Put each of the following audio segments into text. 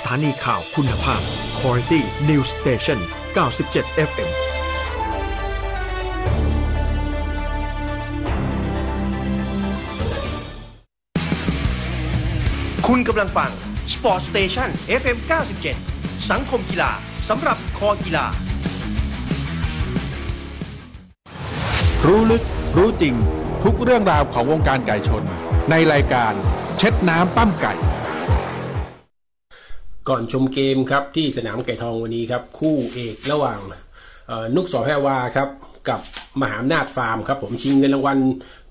ถานีข่าวคุณภาพ Quality News Station 97 FM คุณกำลังฟัง Sport Station FM 97 สังคมกีฬาสำหรับคอกีฬารู้ลึกรู้จริงทุกเรื่องราวของวงการไก่ชนในรายการเช็ดน้ำปั้มไก่ก่อนชมเกมครับที่สนามไก่ทองวันนี้ครับคู่เอกระหว่างนุกสอแพรวาครับกับมหาอำนาจฟาร์มครับผมชิงเงินรางวัล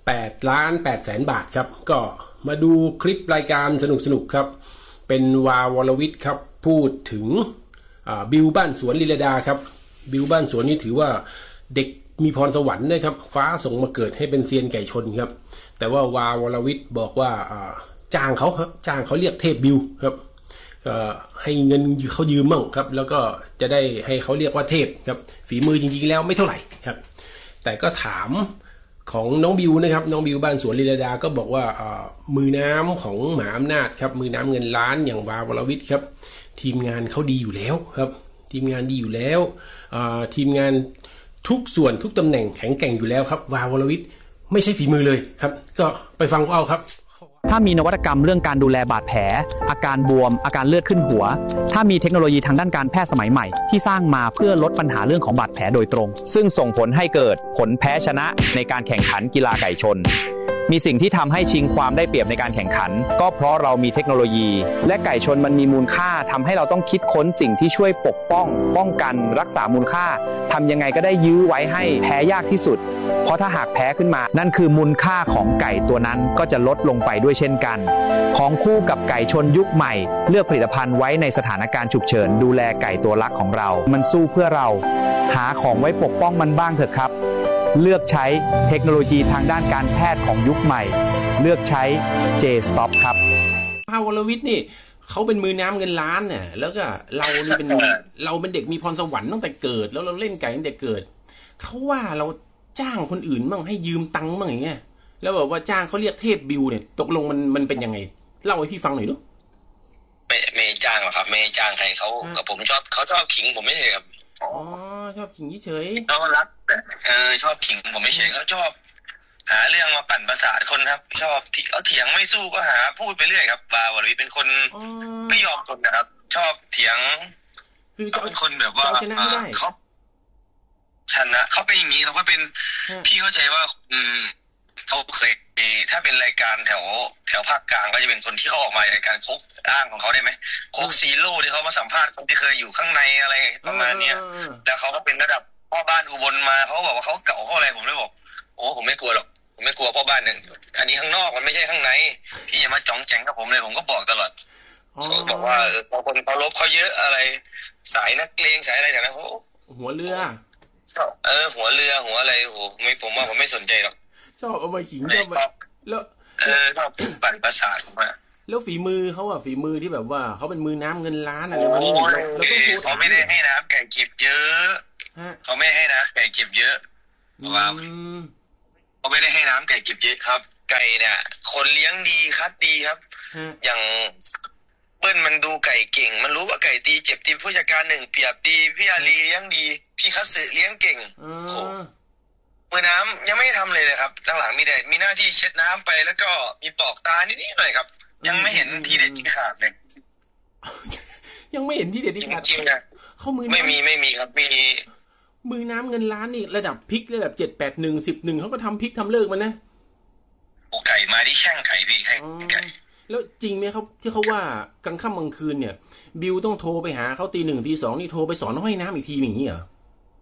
8,800,000 บาทครับก็มาดูคลิปรายการสนุกครับเป็นวาวรวิทย์ครับพูดถึงบิวบ้านสวนลีลาดาครับบิวบ้านสวนนี่ถือว่าเด็กมีพรสวรรค์นะครับฟ้าส่งมาเกิดให้เป็นเซียนไก่ชนครับแต่ว่าวาวรวิทย์บอกว่าจ้างเขาเรียกเทพบิวครับให้เงินเขายืมมั่งครับแล้วก็จะได้ให้เขาเรียกว่าเทพครับฝีมือจริงๆแล้วไม่เท่าไหร่ครับแต่ก็ถามของน้องบิวนะครับน้องบิวบ้านสวนลีลาดาก็บอกว่ามือน้ำของมหาอำนาจครับมือน้ำเงินล้านอย่างวาวรวิทย์ครับทีมงานเขาดีอยู่แล้วครับทีมงานดีอยู่แล้วทีมงานทุกส่วนทุกตำแหน่งแข็งแกร่งอยู่แล้วครับวาวรวิทย์ไม่ใช่ฝีมือเลยครับก็ไปฟังเขาเอาครับถ้ามีนวัตกรรมเรื่องการดูแลบาดแผลอาการบวมอาการเลือดขึ้นหัวถ้ามีเทคโนโลยีทางด้านการแพทย์สมัยใหม่ที่สร้างมาเพื่อลดปัญหาเรื่องของบาดแผลโดยตรงซึ่งส่งผลให้เกิดผลแพ้ชนะในการแข่งขันกีฬาไก่ชนมีสิ่งที่ทำให้ชิงความได้เปรียบในการแข่งขันก็เพราะเรามีเทคโนโลยีและไก่ชนมันมีมูลค่าทำให้เราต้องคิดค้นสิ่งที่ช่วยปกป้องกันรักษามูลค่าทำยังไงก็ได้ยื้อไว้ให้แพ้ยากที่สุดเพราะถ้าหากแพ้ขึ้นมานั่นคือมูลค่าของไก่ตัวนั้นก็จะลดลงไปด้วยเช่นกันของคู่กับไก่ชนยุคใหม่เลือกผลิตภัณฑ์ไว้ในสถานการณ์ฉุกเฉินดูแลไก่ตัวรักของเรามันสู้เพื่อเราหาของไว้ปกป้องมันบ้างเถอะครับเลือกใช้เทคโนโลยีทางด้านการแพทย์ของยุคใหม่เลือกใช้ J-Stop ครับวาวรวิทย์นี่เขาเป็นมือน้ำเงินล้านเนี่ยแล้วก็เรานี่เป็น เราเป็นเด็กมีพรสวรรค์ตั้งแต่เกิดแล้วเราเล่นไก่ตั้งแต่เกิดเขาว่าเราจ้างคนอื่นมั่งให้ยืมตังค์มั่งอย่างเงี้ยแล้วแบบว่าจ้างเขาเรียกเทพบิวเนี่ยตกลงมันเป็นยังไงเล่าให้พี่ฟังหน่อยดูไม่จ้างหรอกครับไม่จ้างใครเขากับผมเขาชอบขิงผมไม่ใช่ครับอ๋อชอบขิงเฉยเขารักชอบขิงผมไม่ใช่เขาชอบหาเรื่องมาปั่นประสาทคนครับชอบเอาเถียงไม่สู้ก็หาพูดไปเรื่อยครับวาวรวิทย์เป็นคนไม่ยอมคนนะครับชอบเถียงเขาเป็นคนแบบว่าเขาชนะเขาเป็นอย่างนี้เขาเป็นพี่เข้าใจว่าเขาเคยถ้าเป็นรายการแถวภาคกลางก็จะเป็นคนที่เขาออกมารายการโคกอ้างของเขาได้ไหมโคกซีโร่ที่เขามาสัมภาษณ์คนที่เคยอยู่ข้างในอะไรประมาณเนี้ยแล้วเขาก็เป็นระดับพ่อบ้านอุบลมาเขาบอกว่าเขาเก่าเขาอะไรผมเลยบอกโอ้ผมไม่กลัวหรอกผมไม่กลัวพ่อบ้านหนึ่งอันนี้ข้างนอกมันไม่ใช่ข้างในพี่อย่ามาจ้องแจงกับผมเลยผมก็บอกตลอดเขาบอกว่าคนเคารพเขาเยอะอะไรสายนักเลงสายอะไรอย่างนั้นเขาหัวเรือหัวเรือหัวอะไรโอ้ไม่ผมว่าผมไม่สนใจหรอกชอบเอาไปขิงชอบแล้วชอบปั่นประสาทผมว่าแล้วฝีมือเขาอะฝีมือที่แบบว่าเขาเป็นมือน้ำเงินล้านอะไรแบบนี้แล้วก็เขาไม่ได้ให้น้ำไก่เก็บเยอะเขาไม่ให้น้ำไก่เก็บเยอะว่าเขาไม่ได้ให้น้ำไก่เก็บเยอะครับไก่เนี่ยคนเลี้ยงดีคัดดีครับอย่างเบิ้ลมันดูไก่เก่งมันรู้ว่าไก่ตีเจ็บตีผู้จัดการหนึ่งเปรียบดีพี่อาลีเลี้ยงดีพี่คัตสึเลี้ยงเก่งมือน้ำยังไม่ทำเลยครับตั้งหลังมีหน้าที่เช็ดน้ำไปแล้วก็มีปอกตานิดหน่อยครับยังไม่เห็นที่เด็ดที่ขาดเลยยังไม่เห็นที่เด็ดที่ขาดจริงๆนะเขามือไม่มีครับมีมือน้ำเงินล้านนี่ระดับพริกระดับ78110เขาก็ทำพริกทำเลิกมันนะโอ้ไก่มาที่แข้งไก่พี่ให้ไก่แล้วจริงไหมครับที่เขาว่ากลางค่ำกลางคืนเนี่ยบิวต้องโทรไปหาเขาตี 1 ตี 2นี่โทรไปสอนห้อยน้ำอีกทีอย่างนี้เหรอ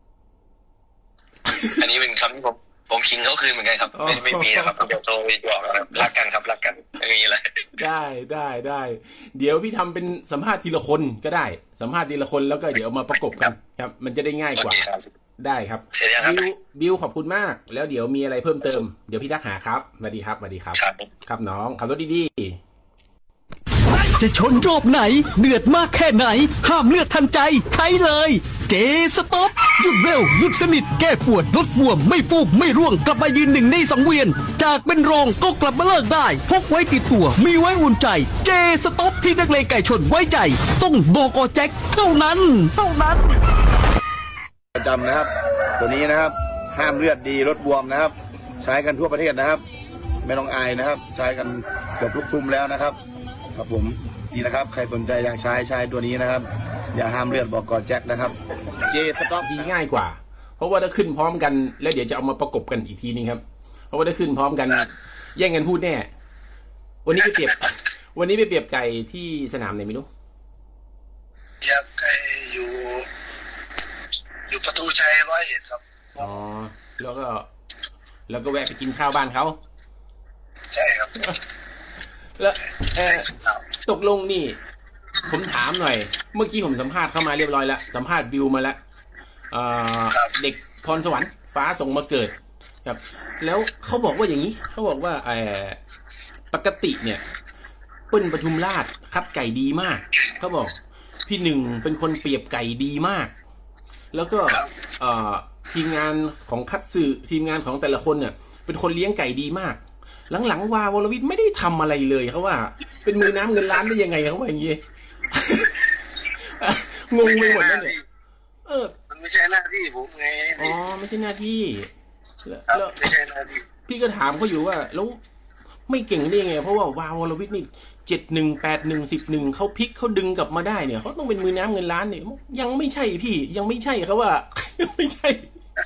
อันนี้เป็นคำที่ผมขิงเขาคืนเหมือนกันครับไม่มีนะครับเดี๋ยวโทรไปบอกรักกันครับรักกันไม่มีอะไรได้เดี๋ยวพี่ทำเป็นสัมภาษณ์ทีละคนก็ได้สัมภาษณ์ทีละคนแล้วก็เดี๋ยวมาประกบกันครับมันจะได้ง่ายกว่าได้ครับบิวขอบคุณมากแล้วเดี๋ยวมีอะไรเพิ่มเติมเดี๋ยวพี่ทักหาครับสวัสดีครับครับน้องขับรถดีๆจะชนรอบไหนเดือดมากแค่ไหนห้ามเลือดทันใจใช้เลยเจสต็อปหยุดเร็วหยุดสนิทแก้ปวดลดบวมไม่ฟูกไม่ร่วงกลับมายืนหนึ่งในสังเวียนจากเป็นรองก็กลับมาเลิกได้พกไว้ติดตัวมีไว้อุ่นใจเจสต็อปที่นักเลงไก่ชนไว้ใจต้องบก.แจ็คเท่านั้นประจำนะครับตัวนี้นะครับห้ามเลือดดีลดบวมนะครับใช้กันทั่วประเทศนะครับไม่ต้องอายนะครับใช้กันเกือบทุกทุ่มแล้วนะครับครับผมนี่นะครับใครสนใจอยากใช้ตัวนี้นะครับอย่าห้ามเลือดบก.แจ็คนะครับเจสต็อปทีง่ายกว่าเพราะว่าถ้าขึ้นพร้อมกันแล้วเดี๋ยวจะเอามาประกบกันอีกทีนึงครับเพราะว่าถ้าขึ้นพร้อมกันแย่งกันพูดแน่วันนี้ไปเปรียบไก่ที่สนามไหนไม่รู้เปรียบไก่อยู่ประตูชัย101ครับอ๋อแล้วก็แวะไปกินข้าวบ้านเขาใช่ครับแล้วตกลงนี่ผมถามหน่อยเมื่อกี้ผมสัมภาษณ์เข้ามาเรียบร้อยแล้วสัมภาษณ์บิวมาแล้วเด็กพรสวรรค์ฟ้าส่งมาเกิดครับแล้วเขาบอกว่าอย่างนี้เขาบอกว่าปกติเนี่ยเปิ้ลปทุมราชคัดไก่ดีมากเขาบอกพี่หนึ่งเป็นคนเปรียบไก่ดีมากแล้วก็ทีมงานของคัดสื่อทีมงานของแต่ละคนเนี่ยเป็นคนเลี้ยงไก่ดีมากหลังๆวรวิทย์ไม่ได้ทำอะไรเลยเขาว่าเป็นมือน้ำเงินล้านได้ยังไงเขาว่าอย่างงี้ งงไปหมดแล้วเนี่ยมันไม่ใช่หน้าที่ผมไงอ๋อไม่ใช่หน้าที่แล้วไม่ใช่หน้าที่พี่ก็ถามเขาอยู่ว่าแล้วไม่เก่งได้ยังไงเพราะว่าวรวิทย์นี่71 81 11เขาพลิกเขาดึงกลับมาได้เนี่ยเขาต้องเป็นมือน้ำเงินล้านเนี่ยยังไม่ใช่พี่ยังไม่ใช่เขาว่าไม่ใช่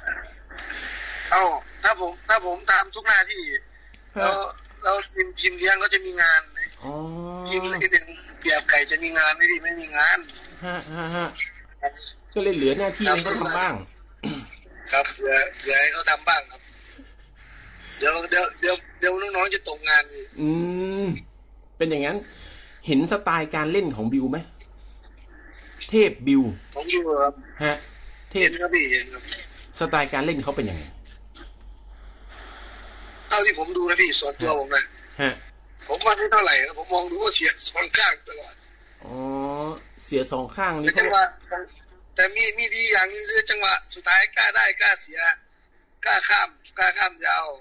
ถ้าผมตามทุกหน้าที่แล้วทีมเลี้ยงก็จะมีงานทีมที่หนึ่งเปรียบไก่จะมีงานไม่มีงานฮะก็เลยเหลือหน้าที่ให้เขาทำบ้างครับเหลือให้เขาทำบ้างครับเดี๋ยวน้องๆจะตกงานนี่เป็นอย่างนั้นเห็นสไตล์การเล่นของบิวไหมเทพบิวของบิวครับฮะเทพครับพี่เห็นครับสไตล์การเล่นเขาเป็นยังไงเท่าที่ผมดูนะพี่ส่วนตัวผมนะผมว่าไม่เท่าไหร่นะผมมองดูว่าเสียสองข้างตลอดอ๋อเสียสองข้างนี่จังหวะแต่มีดีอย่างนึงคือจังหวะสุดท้ายกล้าได้กล้าเสียกล้าข้ามยาว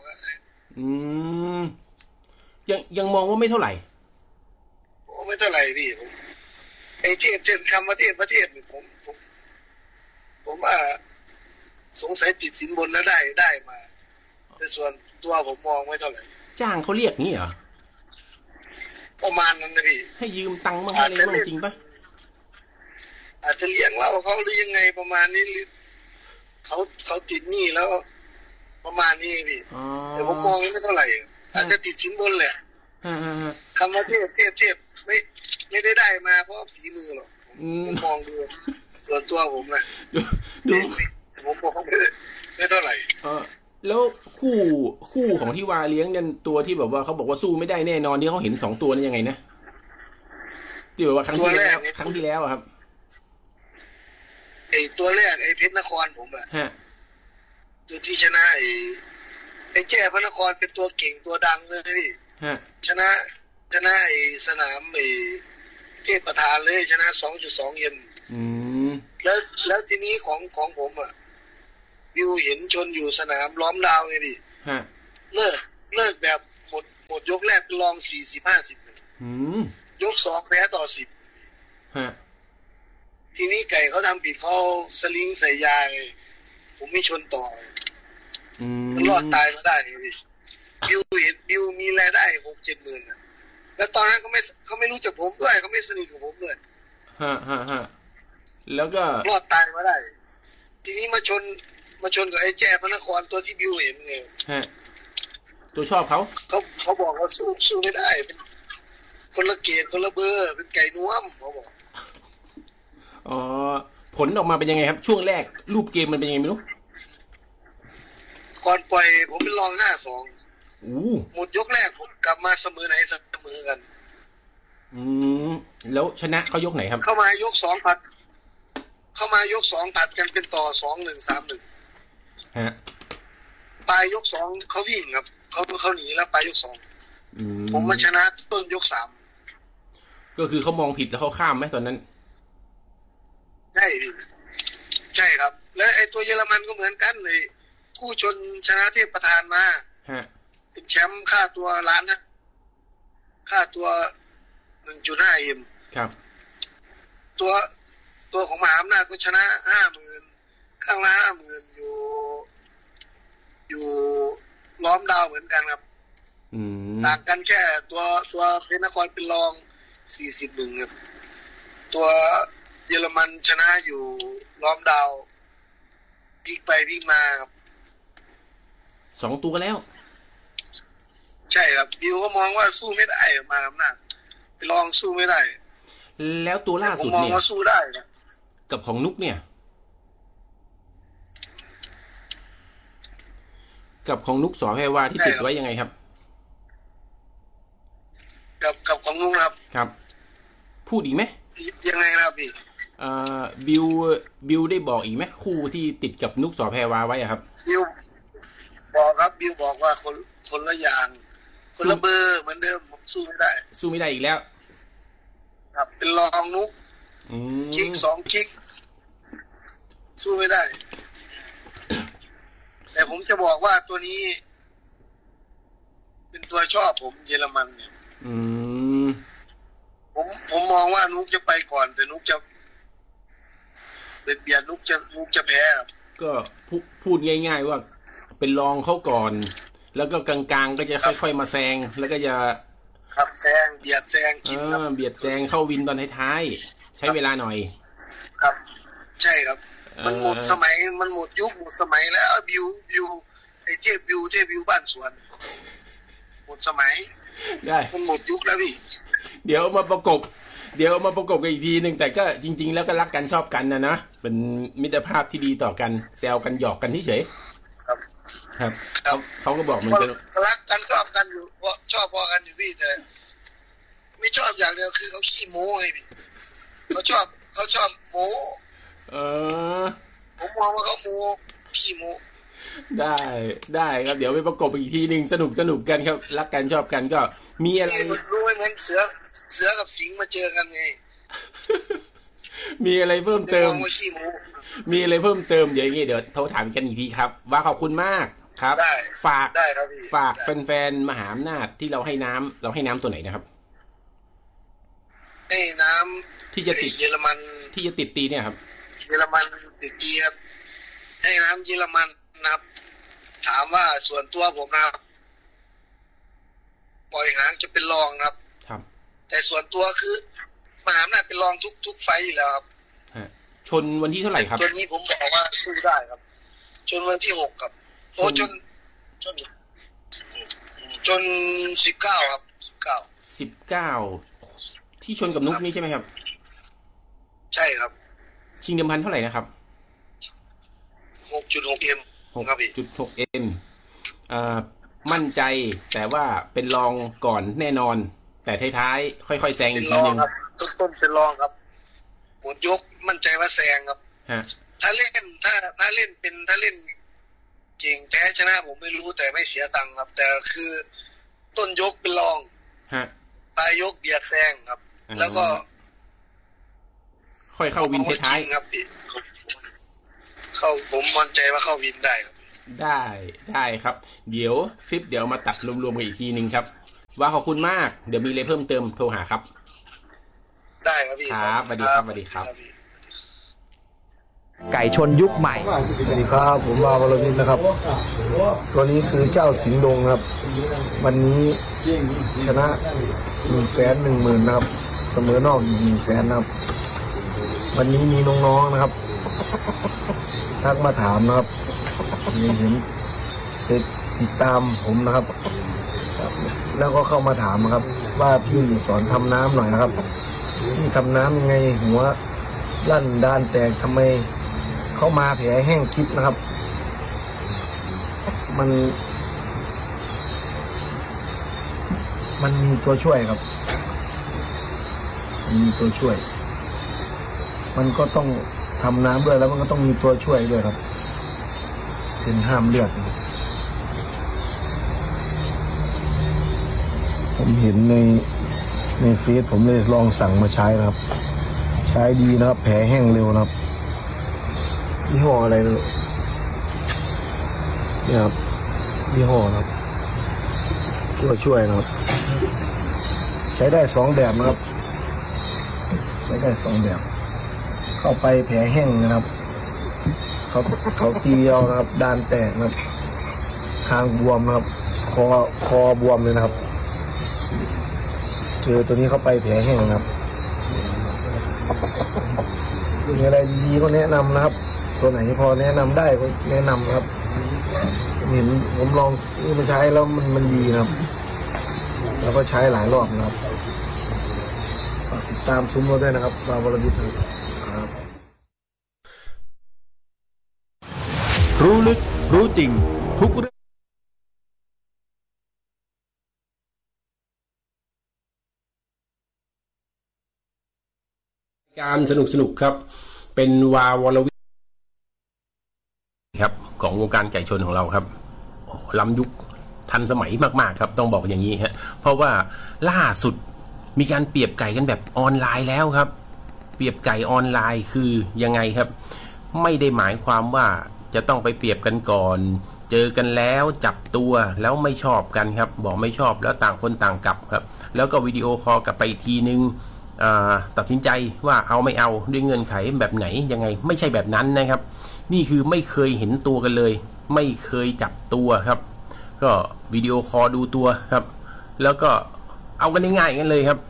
ยังมองว่าไม่เท่าไหร่โอ้ไม่เท่าไหร่พี่ผมไอ้เทพคำว่าเทพผมว่าสงสัยติดสินบนแล้วได้มาแต่ส่วนตัวผมมองไม่เท่าไหร่จ้างเขาเรียกงี้เหรอประมาณนั้นนะพี่ให้ยืมตังค์มาให้เลยมั้งจริงปะอาจจะเลี้ยงเราเขาหรือยังไงประมาณนี้หรือเขาติดหนี้แล้วประมาณนี้พี่แต่ผมมองไม่เท่าไหร่อาจจะติดสินบนแหละคำว่าเทพไม่ได้มาเพราะฝีมือหรอกผมมองดูส่วนตัวผมนะผมมองไม่เท่าไหร่แล้วคู่ของที่วาเลี้ยงเนี่ยตัวที่แบบว่าเขาบอกว่าสู้ไม่ได้แน่นอนที่เขาเห็น2ตัวนี่ยังไงนะที่แบบว่าครั้งที่แล้วครับไอ้ตัวแรกไอ้เพชรนครผมอะตัวที่ชนะไอ้แจ้พระนครเป็นตัวเก่งตัวดังเลยพี่ชนะไอ้สนามไอ้เทพประธานเลยชนะ 2.2 เอ็มแล้วทีนี้ของผมอะวิวเห็นชนอยู่สนามล้อมดาวไงพี่เลิกแบบหมดยกแรกเป็นรอง 40-50 เลยยก2แพ้ต่อ10ทีนี้ไก่เขาทำผิดเขาสลิงใส่ยาไงผมไม่ชนต่อมันรอดตายมาได้ไงพี่บิวมีรายได้ 6-7 หมื่นนะแล้วตอนนั้นเขาไม่รู้จักผมด้วยเขาไม่สนิทกับผมด้วยแล้วก็รอดตายมาได้ทีนี้มาชนกับไอ้แจ้พระนครตัวที่บิวเห็นไงตัวชอบเขาบอกว่าสู้ไม่ได้เป็นคนละเกรดคนละเบอร์เป็นไก่น่วมเขาบอกอ๋อผลออกมาเป็นยังไงครับช่วงแรกรูปเกมมันเป็นยังไงไม่รู้ก่อนปล่อยผมเป็นรอง 5-2หมดยกแรกผมกลับมาเสมอกันแล้วชนะเขายกไหนครับเข้ามายก2ผัดกันเป็นต่อ 2-1 3-1ปลายยก2เขาวิ่งครับเขาหนีแล้วปลายยก2ผมมาชนะต้นยก3 ก็คือเขามองผิดแล้วเขาข้ามไหมตอนนั้นใช่ชรมันก็เหมือนกันเลยคู่ชนชนะเทพประธานมาเป็นแชมป์ค่าตัวล้านนะค่าตัว 1.5 M ครับตัวของมหาอำนาจก็ชนะ 50,000 ข้างละ 50,000 อยู่ล้อมดาวเหมือนกันครับต่างกันแค่ตัวเพชรนครเป็นรอง41ครับตัวเยอรมันชนะอยู่ล้อมดาวพลิกไปพลิกมาครับ 2 ตัวแล้วใช่ครับบิวก็มองว่าสู้ไม่ได้มาอำนาจไปลองสู้ไม่ได้แล้วตัวล่าสุดเนี่ยผมมองว่าสู้ได้นะกับของนุกเนี่ยกับของนุกสอแพรวาที่ติดไว้ยังไงครับกับของนุกครับพูดอีกไหมยังไงนะครับพี่บิวได้บอกอีกไหมคู่ที่ติดกับนุกสอแพรวาไว้อะครับบิวบอกครับบิวบอกว่าคนละอย่างคนละเบอร์เหมือนเดิมผมสู้ไม่ได้อีกแล้วครับเป็นรองนุกคิก2คิกสู้ไม่ได้แต่ผมจะบอกว่าตัวนี้เป็นตัวชอบผมเยอรมันเนี่ยผมมองว่านุกจะไปก่อนแต่นุกจะเบียดนุกจะแพ้ก็พูดง่ายๆว่าเป็นรองเขาก่อนแล้วก็กลางๆก็จะค่อยๆมาแซงแล้วก็จะขับแซงเบียดแซงกินครับเบียดแซงเข้าวินตอนท้ายๆใช้เวลาหน่อยครับใช่ครับมันหมดสมัยมันหมดยุคหมดสมัยแล้วบิวไอ้เทพบิวบ้านสวนหมดสมัยได้มันหมดยุคแล้วพี่เดี๋ยวมาประกบกันอีกทีนึงแต่ก็จริงๆแล้วก็รักกันชอบกันนะเป็นมิตรภาพที่ดีต่อกันแซวกันหยอกกันเฉยครับเขาก็บอกมันจะรักกันชอบกันอยู่ชอบพอกันอยู่พี่แต่ไม่ชอบอย่างเดียวคือเขาขี้โม้ไงพี่เขาชอบโม้ผมมองว่าเขาโม้ขี้โม้ได้ครับเดี๋ยวไปประกบอีกทีนึงสนุกกันครับรักกันชอบกันก็มีอะไรรู้เหมือนเสือกับสิงห์มาเจอกันไงมีอะไรเพิ่มเติมมีอะไรเพิ่มเติมเดี๋ยวอย่างงี้เดี๋ยวโทรถามกันอีกทีครับว่าขอบคุณมากครับฝากแฟนๆมหาอำนาจที่เราให้น้ำตัวไหนนะครับให้น้ำที่จะติดเยอรมันที่จะติดตีเนี่ยครับเยอรมันติดตีครับให้น้ำเยอรมันนะครับถามว่าส่วนตัวผมนะครับปล่อยหางจะเป็นรองนะครับแต่ส่วนตัวคือมหาอำนาจเป็นรองทุกไฟอยู่แล้วครับชนวันที่เท่าไหร่ครับตัวนี้ผมบอกว่าสู้ได้ครับชนวันที่6ครับโอ้จน19ครับ 19ที่ชนกับนุกนี่ใช่ไหมครับใช่ครับชิงเดิมพันเท่าไหร่นะครับ 6.6M ครับพี่ 6.6M มั่นใจแต่ว่าเป็นรองก่อนแน่นอนแต่ท้ายๆค่อยๆแซงอีกทีนึงต้นเป็นรองครับหมดยกมั่นใจว่าแซงครับถ้าเล่นเก่งแพ้ชนะผมไม่รู้แต่ไม่เสียตังค์ครับแต่คือต้นยกเป็นรองปลายยกเบียดแซงครับแล้วก็ค่อยเข้าวินท้ายครับผมมั่นใจว่าเข้าวินได้ครับได้ครับเดี๋ยวมาตัดรวมๆกันอีกทีนึงครับว่าขอบคุณมากเดี๋ยวมีอะไรเพิ่มเติมโทรหาครับได้ครับพี่ครับสวัสดีครับไก่ชนยุคใหม่สวัสดีครับผมวาวรวิทย์นะครับตัวนี้คือเจ้าสิงห์ดงครับวันนี้ชนะ 110,000 นะครับเสมอนอกอีก 100,000 นะครับวันนี้มีน้องๆนะครับทักมาถามนะครับเห็นติดตามผมนะครับแล้วก็เข้ามาถามนะครับว่าพี่สอนทำน้ำหน่อยนะครับพี่ทำน้ำยังไงหัวลั่นดานแตกทำไมเข้ามาแผลแห้งคิดนะครับมันมีตัวช่วยครับมีตัวช่วยมันก็ต้องทำน้ำด้วยแล้วมันก็ต้องมีตัวช่วยด้วยครับเป็นห้ามเลือดผมเห็นในเฟซผมเลยลองสั่งมาใช้นะครับใช้ดีนะครับแผลแห้งเร็วนะครับยี่ห้ออะไรนี่ครับยี่ห้อครับตัวช่วยนะครับใช้ได้2แบบนะครับใช้ได้2แบบเข้าไปแผลแห้งนะครับเขาตีเอานะครับดานแตกนะครับคางบวมนะครับคอบวมเลยนะครับคือตัวนี้เข้าไปแผลแห้งนะครับมีอะไรดีๆก็แนะนำนะครับตัวไหนพอแนะนำได้ก็แนะนำนะครับเห็นผมลองมาใช้แล้วมันดีนะครับแล้วก็ใช้หลายรอบนะครับฝากติดตามซุ้มเราด้วยนะครับวาวรวิทย์นะครับรู้ลึกรู้จริงทุกเรื่องการสนุกครับเป็นวาวรวิทย์ครับของวงการไก่ชนของเราครับล้ำยุคทันสมัยมากๆครับต้องบอกอย่างนี้ฮะเพราะว่าล่าสุดมีการเปรียบไก่กันแบบออนไลน์แล้วครับเปรียบไก่ออนไลน์คือยังไงครับไม่ได้หมายความว่าจะต้องไปเปรียบกันก่อนเจอกันแล้วจับตัวแล้วไม่ชอบกันครับบอกไม่ชอบแล้วต่างคนต่างกลับครับแล้วก็วิดีโอคอลกลับไปอีกทีนึงตัดสินใจว่าเอาไม่เอาด้วยเงื่อนไขแบบไหนยังไงไม่ใช่แบบนั้นนะครับนี่คือไม่เคยเห็นตัวกันเลยไม่เคยจับตัวครับก็วิดีโอคอลดูตัวครับแล้วก็เอากันง่ายๆกันเลยครับ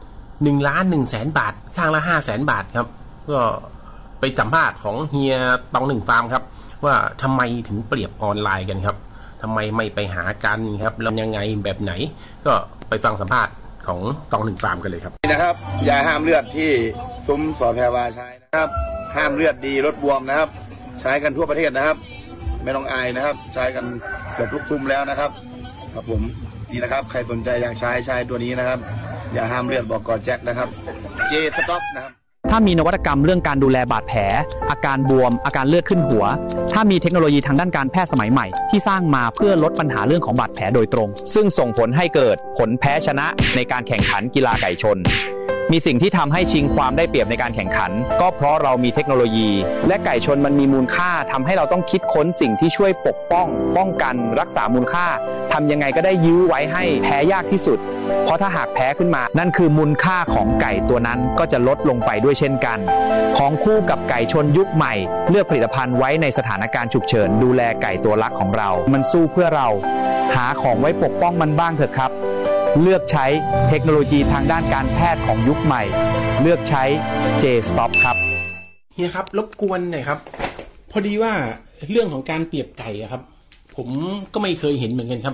1,100,000 บาทข้างละ500,000 บาทครับก็ไปสัมภาษณ์ของเฮียตองหนึ่งฟาร์มครับว่าทำไมถึงเปรียบออนไลน์กันครับทำไมไม่ไปหากันครับแล้วยังไงแบบไหนก็ไปฟังสัมภาษณ์ของตองหนึ่งฟาร์มกันเลยครับนี่นะครับยาห้ามเลือดที่ซุ้มสแพรวาใช้นะครับห้ามเลือดดีลดบวมนะครับใช้กันทั่วประเทศนะครับไม่ต้องอายนะครับใช้กันเกือบทุกซุ้มแล้วนะครับครับผมนี่นะครับใครสนใจอยากใช้ตัวนี้นะครับยาห้ามเลือดบอกกอแจ็คนะครับเจสต็อปนะครับถ้ามีนวัตกรรมเรื่องการดูแลบาดแผลอาการบวมอาการเลือดขึ้นหัวถ้ามีเทคโนโลยีทางด้านการแพทย์สมัยใหม่ที่สร้างมาเพื่อลดปัญหาเรื่องของบาดแผลโดยตรงซึ่งส่งผลให้เกิดผลแพ้ชนะในการแข่งขันกีฬาไก่ชนมีสิ่งที่ทำให้ชิงความได้เปรียบในการแข่งขันก็เพราะเรามีเทคโนโลยีและไก่ชนมันมีมูลค่าทำให้เราต้องคิดค้นสิ่งที่ช่วยปกป้องกันรักษามูลค่าทำยังไงก็ได้ยื้อไว้ให้แพ้ยากที่สุดเพราะถ้าหากแพ้ขึ้นมานั่นคือมูลค่าของไก่ตัวนั้นก็จะลดลงไปด้วยเช่นกันของคู่กับไก่ชนยุคใหม่เลือกผลิตภัณฑ์ไว้ในสถานการณ์ฉุกเฉินดูแลไก่ตัวรักของเรามันสู้เพื่อเราหาของไว้ปกป้องมันบ้างเถอะครับเลือกใช้เทคโนโลยีทางด้านการแพทย์ของยุคใหม่เลือกใช้ J-Stop ครับเฮียครับรบกวนหน่อยครับพอดีว่าเรื่องของการเปรียบไก่อะครับผมก็ไม่เคยเห็นเหมือนกันครับ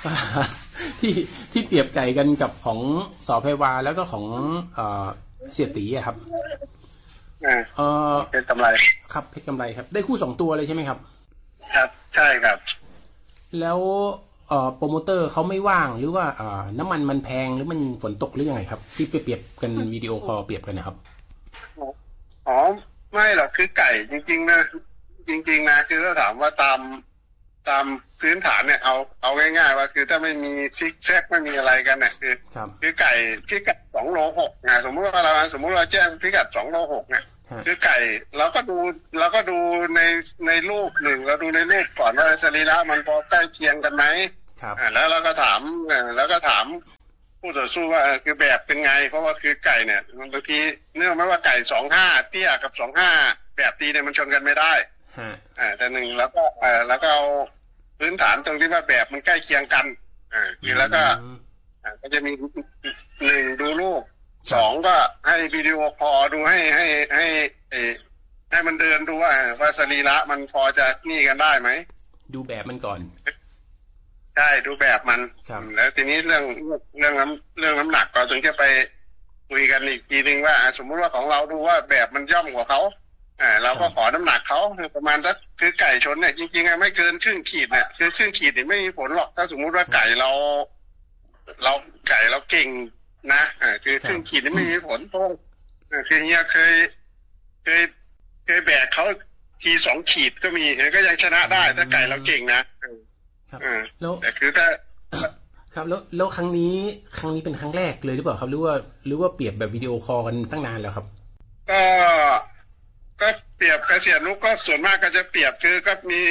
ที่เปรียบไก่กันกับของสแพรวาแล้วก็ของเสียตีอะครับเป็นกำไรครับเพชรกำไรครับได้คู่2ตัวเลยใช่ไหมครับครับใช่ครับแล้วโปรโมเตอร์เขาไม่ว่างหรือว่าน้ำมันแพงหรือมันฝนตกหรือยังไงครับที่ไปเปรียบกันวิดีโอคอลเปรียบกันนะครับอ๋อไม่หรอกคือไก่จริงๆนะคือถ้าถามว่าตามพื้นฐานเนี่ยเอาง่ายๆว่าคือถ้าไม่มีซิกแซกไม่มีอะไรกันเนี่ยคือไก่พิกัด2 โล 6นะสมมติว่าเราแจ้งพิกัด2 โล 6เนี่ยคือไก่เราก็ดูในรูปหนึ่งเราดูในรูปก่อนว่าสรีระมันพอใกล้เคียงกันไหมแล้วเราก็ถามผู้ต่อสู้ว่าคือแบบเป็นไงเพราะว่าคือไก่เนี่ยบางทีเนื่องไม่ว่าไก่25เตี้ยกับ25แบบตีเนี่ยมันชนกันไม่ได้แต่หนึ่งแล้วก็เอาพื้นฐานตรงที่ว่าแบบมันใกล้เคียงกันคือแล้วก็จะมี1ดูรูป2ก็ให้วิดีโอคอลดูให้มันเดินดูว่าสรีระมันพอจะนี่กันได้ไหมดูแบบมันก่อนใช่ดูแบบมันแล้วทีนี้เรื่องน้ำหนักก็ถึงจะไปคุยกันอีกทีนึงว่าสมมุติว่าของเราดูว่าแบบมันย่อมกว่าเขาเราก็ขอน้ำหนักเขาคือประมาณสักคือไก่ชนเนี่ยจริงๆไม่เกินครึ่งขีดเนี่ยคือครึ่งขีดเนี่ยไม่มีผลหรอกถ้าสมมุติว่าไก่เราเก่งนะคือครึ่งขีดนี่ไม่มีผลเพราะคือเนี้ยเคยแบกเขาที2 ขีดก็มีก็ยังชนะได้ถ้าไก่เราเก่งนะแต่คือถ้าครับแล้วครั้งนี้เป็นครั้งแรกเลยหรือเปล่าครับหรือว่าเปรียบแบบวิดีโอคอลกันตั้งนานแล้วครับก็เปรียบเกษียณนุกก็ส่วนมากก็จะเปรียบคือก็มี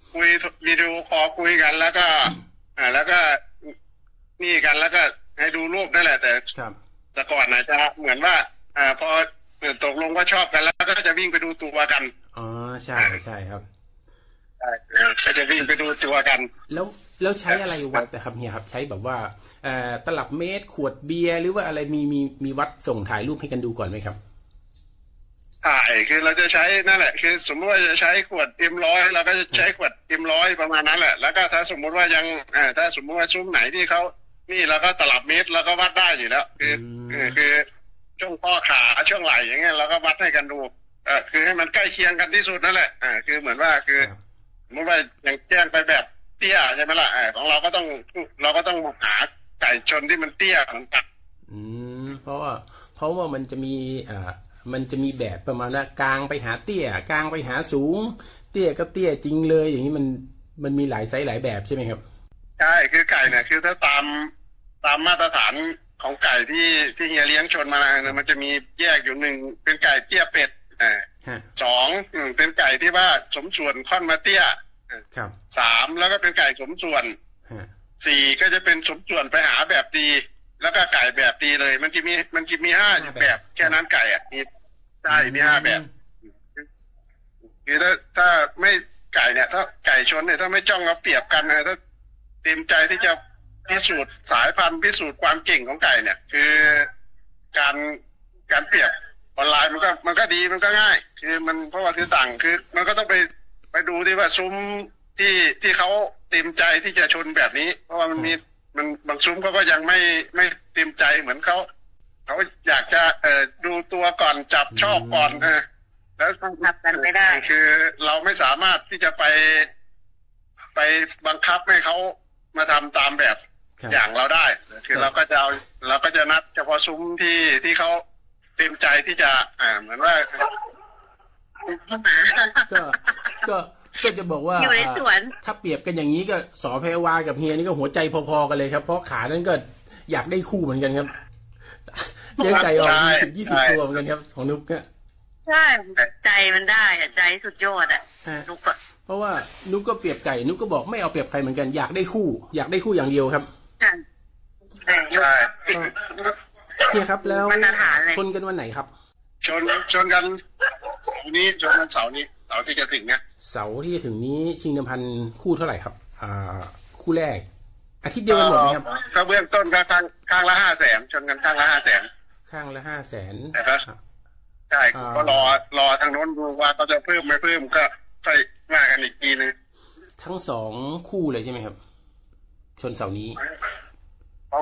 คุยวิดีโอคอลคุยกันแล้วก็แล้วก็นี่กันแล้วก็ให้ดูรูปนั่นแหละแต่ก่อนนะจะเหมือนว่าพอตกลงว่าชอบกันแล้วก็จะวิ่งไปดูตัวกันอ๋อใช่ใช่ครับใช่ก็จะวิ่งไปดูตัวกันแล้วใช้อะไรวัดนะครับเฮียครับใช้แบบว่าตลับเมตรขวดเบียร์หรือว่าอะไรมีวัดส่งถ่ายรูปให้กันดูก่อนไหมครับถ่ายคือเราจะใช้นั่นแหละคือสมมติว่าจะใช้ขวดM100เราก็จะใช้ขวดM100ประมาณนั้นแหละแล้วก็ถ้าสมมติว่ายังถ้าสมมติว่าซุ้มไหนที่เขานี่เราก็ตลับเมตรเราก็วัดได้อยู่แล้วคือช่วงข้อขาช่วงไหล่อย่างเงี้ยเราก็วัดให้กันดูคือให้มันใกล้เคียงกันที่สุดนั่นแหละคือเหมือนว่าคือสมมติว่าอย่างแจ้งไปแบบเตี้ยใช่ไหมล่ะของเราก็ต้องหาไก่ชนที่มันเตี้ยของตัดเพราะว่ามันจะมีแบบประมาณว่ากลางไปหาเตี้ยกลางไปหาสูงเตี้ยก็เตี้ยจริงเลยอย่างนี้มันมีหลายไซส์หลายแบบใช่ไหมครับใช่คือไก่เนี่ยคือถ้าตามมาตรฐานของไก่ที่เฮียเลี้ยงชนมาเนี่ยมันจะมีแยกอยู่1เป็นไก่เตี้ยเป็ด2เป็นไก่ที่ว่าสมส่วนค่อนมาเตี้ย3แล้วก็เป็นไก่สมส่วน4ก็จะเป็นสมส่วนไปหาแบบดีแล้วก็ไก่แบบดีเลยมันจะมี5แบบแค่นั้นไก่มีมี5แบบคือถ้าไม่ไก่เนี่ยถ้าไก่ชนเนี่ยถ้าไม่จ้องเอาเปรียบกันนะถ้าเต็มใจที่จะพิสูจน์สายพันธุ์พิสูจน์ความเก่งของไก่เนี่ยคือการเปรียบออนไลน์มันก็ดีมันก็ง่ายคือมันเพราะว่าคือต่างคือมันก็ต้องไปดูที่ว่าซุ้มที่เขาเต็มใจที่จะชนแบบนี้เพราะว่ามันบางซุ้มเขาก็ยังไม่เต็มใจเหมือนเขาอยากจะดูตัวก่อนจับชอบก่อนแล้วนับกันไม่ได้คือเราไม่สามารถที่จะไปบังคับให้เขามาทำตามแบบอย่างเราได้คือเราก็จะนัดเฉพาะซุ้มที่เขาเต็มใจที่จะเหมือนว่าก็จะบอกว่าถ้าเปรียบกันอย่างนี้ก็สอแพรวากับเฮียนี่ก็หัวใจพอๆกันเลยครับเพราะขานั้นก็อยากได้คู่เหมือนกันครับเลี้ยงไก่ออก10-20 ตัวเหมือนกันครับของนุ๊กเนี่ยใช่ใจมันได้ใจสุดยอดนุ๊กเพราะว่านุ๊กก็เปรียบไก่นุ๊กก็บอกไม่เอาเปรียบใครเหมือนกันอยากได้คู่อย่างเดียวครับเนี่ยครับแล้วชนกันวันไหนครับชนกันเสาร์นี้ชนกันเสาร์ที่จะถึงเนี่ยเสาร์ที่จะถึงนี้ชิงเดิมพันคู่เท่าไหร่ครับคู่แรกอาทิตย์เดียวกันหมดไหมครับก็เบื้องต้นก็ข้างละ500,000ชนกันข้างละ500,000 ข้างละ500,000 แต่ก็ใช่ก็รอทางโน้นดูว่าเขาจะเพิ่มไม่เพิ่มก็ค่อยว่ากันอีกทีนึงทั้ง2คู่เลยใช่ไหมครับชนเสาร์นี้ของ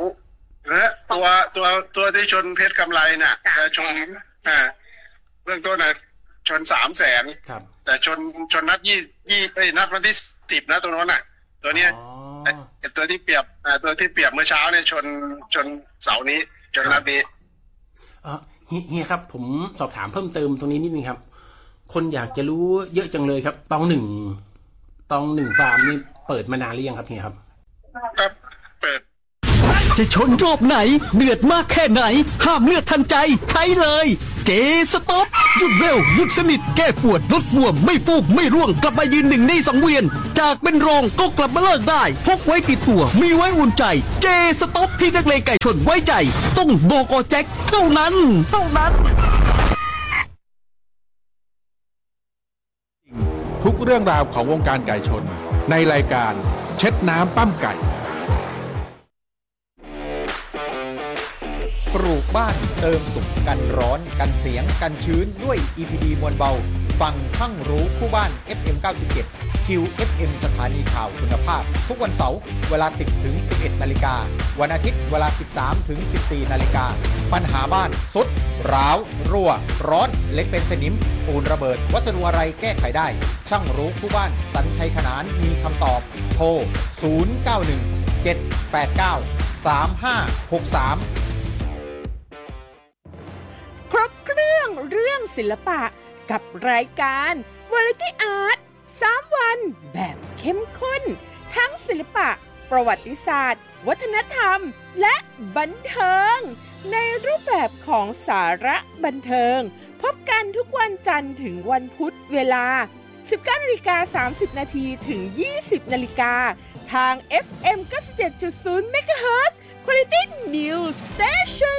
ตัวที่ชนเพชรกำไรน่ะจะชนเบื้องต้นน่ะชน300,000 ครับแต่ชนนัดนัดวันที่10นะตัวโน้นน่ะตัวเนี้ยตัวที่เปรียบเมื่อเช้าเนี่ยชนเสาร์นี้ชนนัดนี้เฮียครับผมสอบถามเพิ่มเติมตรงนี้นิดนึงครับคนอยากจะรู้เยอะจังเลยครับตองหนึ่งฟาร์มนี่เปิดมานานหรือยังครับเฮียครับครับเปิดจะชนรอบไหนเดือดมากแค่ไหนห้ามเลือดทันใจใช้เลยเจสต็อปหยุดเร็วหยุดสนิทแก้ปวดลดบวมไม่ฟูไม่ร่วงกลับมายืน1ใน2เวียนจากเป็นรองก็กลับมาเลิกได้พกไว้ติดตัวมีไว้อุ่นใจเจสต็อปที่นักเลงไก่ชนไว้ใจต้องบอกอแจ็คเท่านั้นทุกเรื่องราวของวงการไก่ชนในรายการเช็ดน้ำปั้มไก่ปลูกบ้านเติมสุขกันร้อนกันเสียงกันชื้นด้วย EPD มวลเบาฟังทั้งรู้คู่บ้าน FM 97 QFM สถานีข่าวคุณภาพทุกวันเสาร์เวลา 10-11 นาฬิกาวันอาทิตย์เวลา 13-14 นาฬิกาปัญหาบ้านสุดร้าวรั่วร้อนเล็กเป็นสนิมปูนระเบิดวัสดุอะไรแก้ไขได้ช่างรู้คู่บ้านสัญชัยขนานมีคำตอบโทร 091-789-3563 ครบเครื่องศิลปะกับรายการวาไรตี้อาร์ต3 วันแบบเข้มข้นทั้งศิลปะประวัติศาสตร์วัฒนธรรมและบันเทิงในรูปแบบของสาระบันเทิงพบกันทุกวันจันทร์ถึงวันพุธเวลา 19:30 น.ถึง 20 น.ทาง FM 97.0 MHz Quality News Station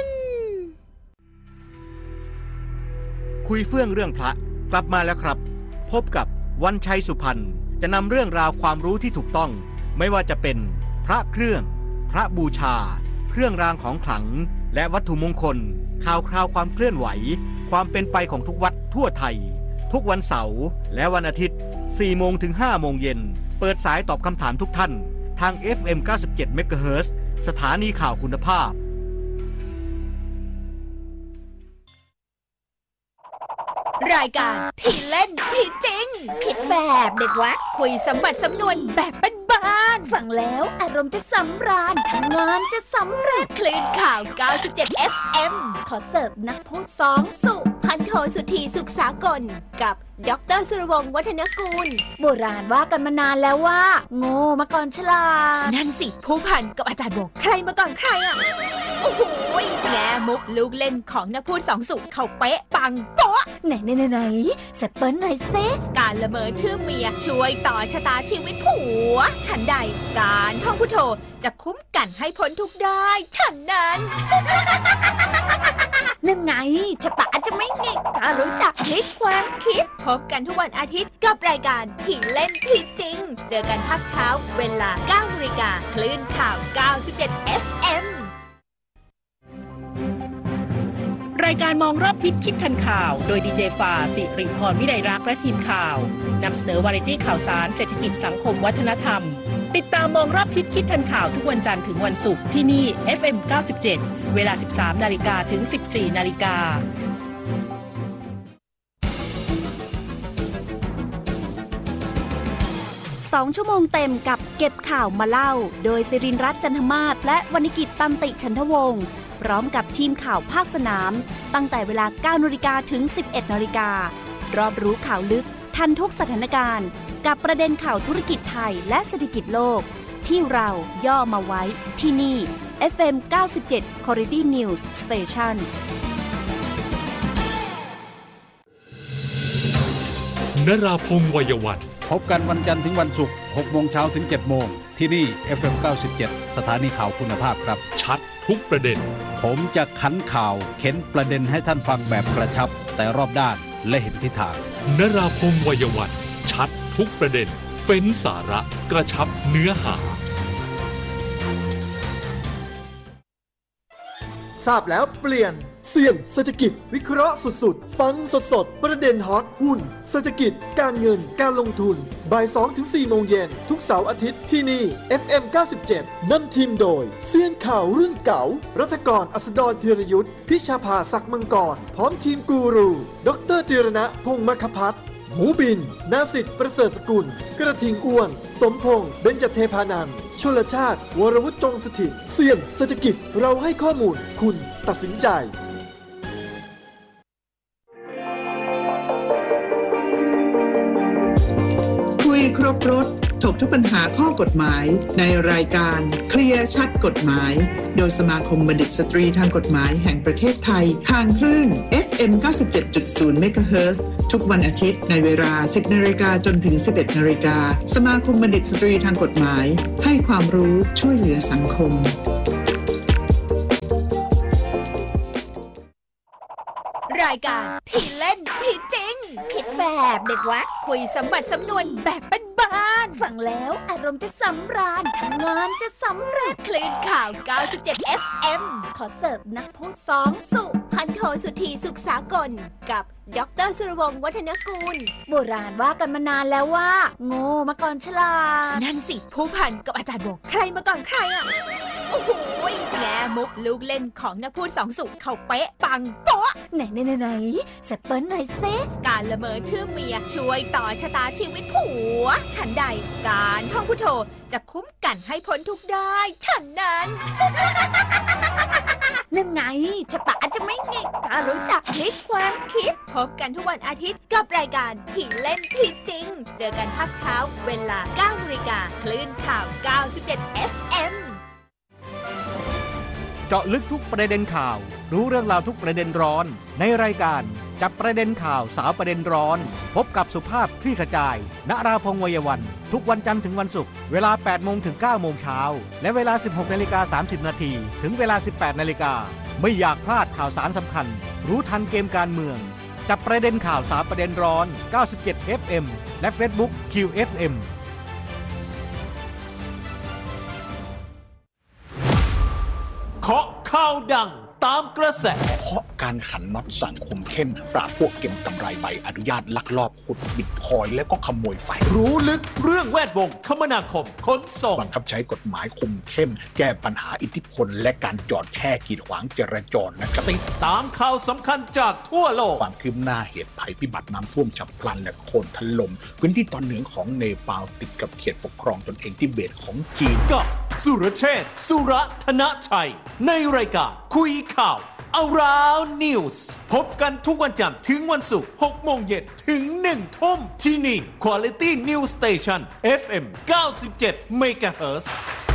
คุยเฟื่องเรื่องพระกลับมาแล้วครับพบกับวันชัยสุพรรณจะนำเรื่องราวความรู้ที่ถูกต้องไม่ว่าจะเป็นพระเครื่องพระบูชาเครื่องรางของขลังและวัตถุมงคลข่าวคราวความเคลื่อนไหวความเป็นไปของทุกวัดทั่วไทยทุกวันเสาร์และวันอาทิตย์ 4 โมงถึง 5 โมงเย็นเปิดสายตอบคำถามทุกท่านทาง FM 97 MHz สถานีข่าวคุณภาพรายการที่เล่นที่จริงคิดแบบเด็กวัดคุยสมบัติสำนวนแบบบ้านๆฟังแล้วอารมณ์จะสำราญทำงานจะสำเร็จคลื่นข่าว 97 FM ขอเสิร์ฟนักพูดสองสุพันโทสุธีสุขสากลกับดร.สุรวงศ์วัฒนกูลโบราณว่ากันมานานแล้วว่าโง่มาก่อนฉลาดนั่นสิผู้พันกับอาจารย์บอกใครมาก่อนใครอ่ะโอ้โหแง่มุกลูกเล่นของนักพูดสองสุเขาเป๊ะปังโป๊ะไหนแซปเปิ้ลหน่อยเซการละเมอชื่อเมียช่วยต่อชะตาชีวิตผัวฉันใดการท่องพุทโธจะคุ้มกันให้พ้นทุกได้ฉันนั้นนั่นไงจะปะจะไม่เงกถ้ารู้จักพลิกความคิดพบกันทุกวันอาทิตย์กับรายการที่เล่นที่จริงเจอกันภาคเช้าเวลา 9 นาฬิกาคลื่นข่าว 97 FM รายการมองรอบทิศคิดทันข่าวโดยดีเจฟ้าสิริพรวิไลรักษ์และทีมข่าวนำเสนอวาไรตี้ข่าวสารเศรษฐกิจสังคมวัฒนธรรมติดตามมองรอบทิศคิดทันข่าวทุกวันจันทร์ถึงวันศุกร์ที่นี่ FM 97 เวลา 13 นาฬิกาถึง 14 นาฬิกา 2 ชั่วโมงเต็มกับเก็บข่าวมาเล่าโดยศิรินทร์รัตน์จันทมาศและวรรณกิจตันติฉันทวงศ์พร้อมกับทีมข่าวภาคสนามตั้งแต่เวลา 9 นาฬิกาถึง 11 นาฬิการอบรู้ข่าวลึกทันทุกสถานการณ์กับประเด็นข่าวธุรกิจไทยและเศรษฐกิจโลกที่เราย่อมาไว้ที่นี่ FM 97 Quality News Station นราพงศ์วัยวันพบกันวันจันทร์ถึงวันศุกร์ 6 โมงเช้าถึง 7 โมงที่นี่ FM 97 สถานีข่าวคุณภาพครับชัดทุกประเด็นผมจะขันข่าวเข็นประเด็นให้ท่านฟังแบบกระชับแต่รอบด้านและเห็นทิศทางนราพงศ์วัยวันชัดทุกประเด็นเฟ้นสาระกระชับเนื้อหาทราบแล้วเปลี่ยนเสี่ยงเศรษฐกิจวิเคราะห์สุดๆฟังสดๆประเด็นฮอตหุ้นเศรษฐกิจการเงินการลงทุนบ่าย 2-4 โมงเย็นทุกเสาร์อาทิตย์ที่นี่ FM 97 นำทีมโดยเซียนข่าวรุ่นเก่ารัฐกรอัสดรธีรยุทธพิชาภาศักดิ์มังกรพร้อมทีมกูรูดร.ธีรณะพงษ์มคพัฒน์หมูบินนาสิทธิ์ประเสริฐสกุลกระทิงอ้วนสมพงษ์เบญจเทพานันท์ชลชาติวรวุฒิจงสถิตเสี่ยงเศรษฐกิจเราให้ข้อมูลคุณตัดสินใจคุยครบรถถกทุกปัญหาข้อกฎหมายในรายการเคลียร์ชัดกฎหมายโดยสมาคมบัณฑิตสตรีทางกฎหมายแห่งประเทศไทยทางคลื่น FM 97.0 MHz ทุกวันอาทิตย์ในเวลา 10 นาฬิกาจนถึง 11 นาฬิกาสมาคมบัณฑิตสตรีทางกฎหมายให้ความรู้ช่วยเหลือสังคมรายการที่เล่นที่จริงคิดแบบเด็กวัดคุยสมบัติสำนวนแบบบ้านๆฟังแล้วอารมณ์จะสำราญทำงานจะสำเร็จคลื่นข่าว 97 FM ขอเสิร์ฟนักพูดสองสุพันโทสุธีสุขสากลกับดร.สุรวงศ์วัฒนกูลโบราณว่ากันมานานแล้วว่าโง่มาก่อนฉลาดนั่นสิผู้พันกับอาจารย์บอกใครมาก่อนใครอ่ะโอ้โหแง่มุกลูกเล่นของนักพูดสองสุเขาเป๊ะปังโป๊ะไหนแซปเปิ้ลหน่อยเซการละเมอชื่อเมียช่วยต่อชะตาชีวิตผัวฉันใดการท่องพุทโธจะคุ้มกันให้พ้นทุกได้ฉันนั้นนั่นไงจะปะจะไม่เงกถ้ารู้จักพลิกความคิดพบกันทุกวันอาทิตย์กับรายการที่เล่นที่จริงเจอกันภาคเช้าเวลา 9 นาฬิกาคลื่นข่าว 97 FM เจาะลึกทุกประเด็นข่าวรู้เรื่องราวทุกประเด็นร้อนในรายการจับประเด็นข่าวสาวประเด็นร้อนพบกับสุภาพคลี่ขจายณราพงษ์วัยวันทุกวันจันทร์ถึงวันศุกร์เวลา 8 โมงถึง 9 โมงเช้าและเวลา 16:30 นาทีถึงเวลา 18 นาฬิกาไม่อยากพลาดข่าวสารสำคัญรู้ทันเกมการเมืองจับประเด็นข่าวสาวประเด็นร้อน97 FM และ Facebook QFM เคาะข่าวดังตามกระแสเพราะการขันน็อตสังคมเข้มปราบพวกเก็บกำไรใบอนุญาตลักลอบขุดบิตคอยน์แล้วก็ขโมยไฟรู้ลึกเรื่องแวดวงคมนาคมขนส่งบังคับใช้กฎหมายคุมเข้มแก้ปัญหาอิทธิพลและการจอดแช่กีดขวางจราจรนะครับติดตามข่าวสำคัญจากทั่วโลกความคืบหน้าเหตุภัยพิบัติน้ำท่วมฉับพลันและโคลนถล่มพื้นที่ตอนเหนือของเนปาลติดกับเขตปกครองตนเองทิเบตของจีนกับสุรเชษฐ์สุรธนชัยในรายการคุยข่าว Around News พบกันทุกวันจันทร์ถึงวันศุกร์ 6 โมงเย็นถึง 1 ทุ่มที่นี่ Quality News Station FM 97 MHz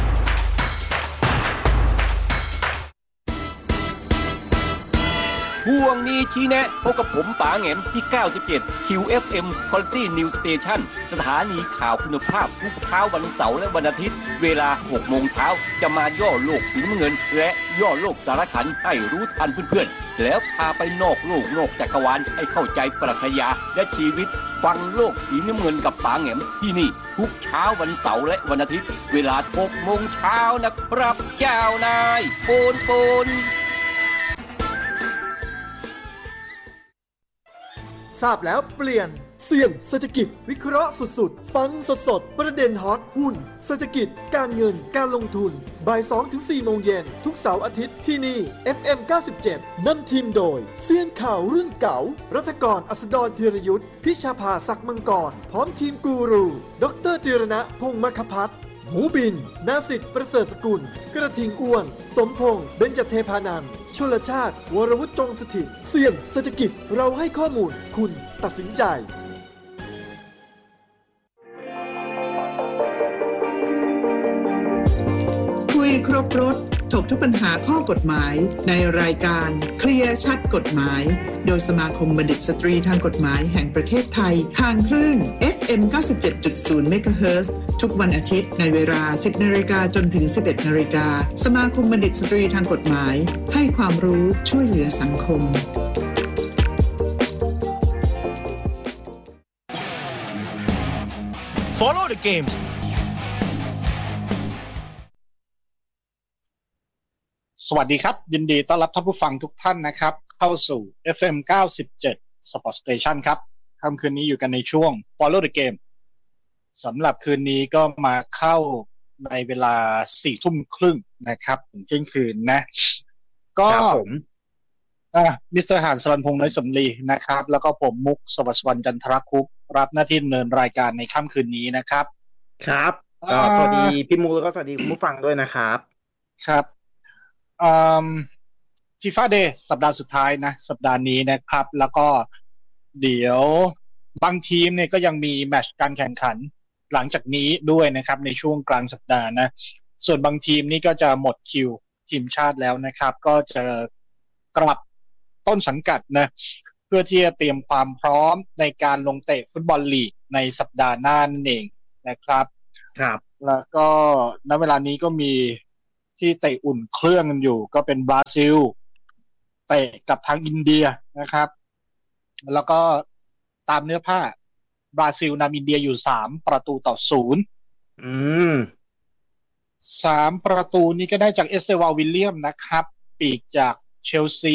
ช่วงนี้ชี้แนะพบกับผมป๋าแหง่มที่ 97 QFM Quality News Station สถานีข่าวคุณภาพทุกเช้าวันเสาร์และวันอาทิตย์เวลา 6 โมงเช้าจะมาย่อโลกสีน้ำเงินและย่อโลกสารขันให้รู้ทันเพื่อนๆแล้วพาไปนอกโลกนอกจักรวาลให้เข้าใจปรัชญาและชีวิตฟังโลกสีน้ำเงินกับป๋าแหง่มที่นี่ทุกเช้าวันเสาร์และวันอาทิตย์เวลา 6 โมงเช้านะครับเจ้านายปูนทราบแล้วเปลี่ยนเสี่ยงเศรษฐกิจวิเคราะห์สุดๆฟังสดๆประเด็นฮอตหุ้นเศรษฐกิจการเงินการลงทุนบ่าย 2-4 โมงเย็นทุกเสาร์อาทิตย์ที่นี่ FM 97นำทีมโดยเซียนข่าวรุ่นเก่ารัฐกรอัสดรธีรยุทธพิชาภาศักดิ์มังกรพร้อมทีมกูรูดร.ธีรณะพงษ์มคพัฒน์หมูบินนาสิทธิ์ประเสริฐสกุลกระทิงอ้วนสมพงษ์เบญจเทพานันท์ชลชาติวรวุฒิจงสถิตเสี่ยงเศรษฐกิจเราให้ข้อมูลคุณตัดสินใจคุยครบรถถกทุกปัญหาข้อกฎหมายในรายการเคลียร์ชัดกฎหมายโดยสมาคมบัณฑิตสตรีทางกฎหมายแห่งประเทศไทยทางคลื่น FM 97.0 MHz ทุกวันอาทิตย์ในเวลา 10 นาฬิกาจนถึง 11 นาฬิกาสมาคมบัณฑิตสตรีทางกฎหมายให้ความรู้ช่วยเหลือสังคม Follow the game สวัสดีครับยินดีต้อนรับท่านผู้ฟังทุกท่านนะครับเข้าสู่ FM 97 Sport Station ครับค่ำคืนนี้อยู่กันในช่วง Follow the Game สำหรับคืนนี้ก็มาเข้าในเวลา 4:30 น.นะครับถึงเที่ยงคืนนะก็ผมนิตยหารสรัญพงษ์น้อยสมรีนะครับแล้วก็ผมมุกสวัสดิ์วรรณจันทรคุปรับหน้าที่ดำเนินรายการในค่ำคืนนี้นะครับครับก็สวัสดีพี่มุกแล้วก็สวัสดีคุณผู้ฟังด้วยนะครับครับFIFA Day สัปดาห์สุดท้ายนะสัปดาห์นี้นะครับแล้วก็เดี๋ยวบางทีมเนี่ยก็ยังมีแมตช์การแข่งขันหลังจากนี้ด้วยนะครับในช่วงกลางสัปดาห์นะส่วนบางทีมนี่ก็จะหมดคิวทีมชาติแล้วนะครับก็จะกลับต้นสังกัดนะเพื่อที่จะเตรียมความพร้อมในการลงเตะฟุตบอลลีกในสัปดาห์หน้านั่นเองนะครับครับแล้วก็ณเวลานี้ก็มีที่เตะอุ่นเครื่องกันอยู่ก็เป็นบราซิลเตะกับทางอินเดียนะครับแล้วก็ตามเนื้อผ้าบราซิลนำอินเดียอยู่3-0 3 ประตูนี้ก็ได้จากเอสเตวาลวิลเลียมนะครับปีกจากเชลซี